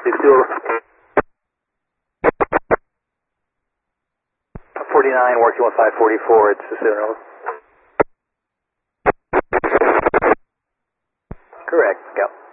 49, working with 544, it's the Citadel. Correct, yep.